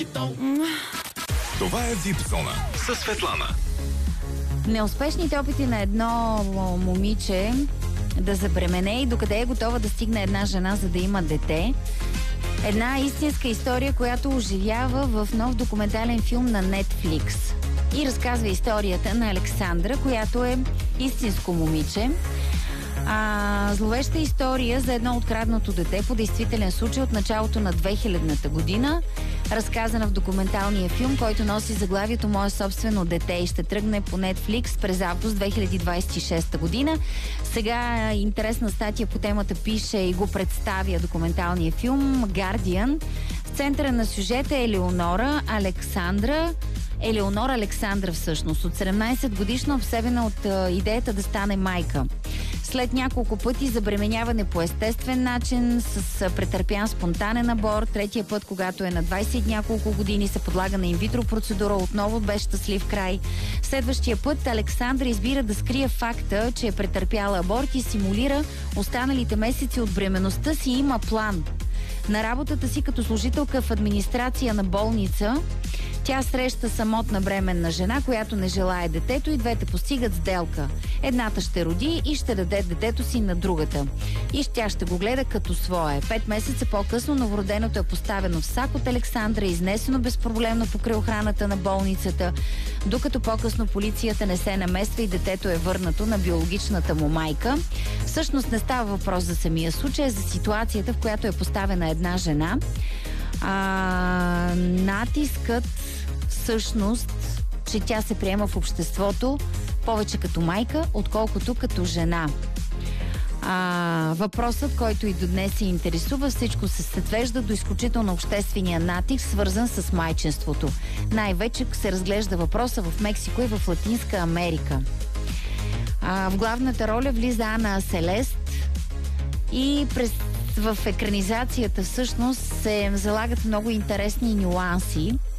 Това е Випзона със Светлана. Неуспешните опити на едно момиче да забремене и докъде е готова да стигне една жена, за да има дете. Една истинска история, която оживява в нов документален филм на Netflix. И разказва историята на Александра, която е истинско момиче. Зловеща история за едно откраднато дете по действителен случай от началото на 2000-та година, разказана в документалния филм, който носи заглавието "Мое собствено дете" и ще тръгне по Netflix през август 2026 година. Сега интересна статия по темата пише и го представя документалния филм Guardian. В центъра на сюжета е Елеонора Александра всъщност, от 17 годишна, обсебена от идеята да стане майка. След няколко пъти забременяване по естествен начин, с претърпян спонтанен аборт, третия път, когато е на 20 няколко години, се подлага на инвитро процедура, отново без щастлив край. Следващия път Александра избира да скрие факта, че е претърпяла аборт и симулира останалите месеци от бременността си и има план. На работата си като служителка в администрация на болница, тя среща самотна бременна жена, която не желае детето, и двете постигат сделка. Едната ще роди и ще даде детето си на другата. И тя ще го гледа като свое. 5 месеца по-късно новороденото е поставено в сак от Александра, изнесено безпроблемно покрай охраната на болницата, докато по-късно полицията не се намества и детето е върнато на биологичната му майка. Всъщност не става въпрос за самия случай, а за ситуацията, в която е поставена една жена. Натискът всъщност, че тя се приема в обществото повече като майка, отколкото като жена. Въпросът, който и до днес се интересува, всичко се свежда до изключително обществения натиск, свързан с майчинството. Най-вече се разглежда въпроса в Мексико и в Латинска Америка. В главната роля влиза Ана Селест и в екранизацията всъщност се залагат много интересни нюанси.